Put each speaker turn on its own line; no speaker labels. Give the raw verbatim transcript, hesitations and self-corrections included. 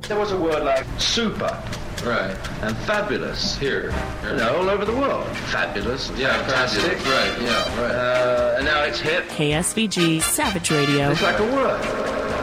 There was a word like super.
Right.
And fabulous.
Here.
You know, all over the world. Fabulous.
Yeah,
fantastic.
Right, yeah, right.
Uh, and now it's hip.
K S V G Savage Radio.
It's like a word.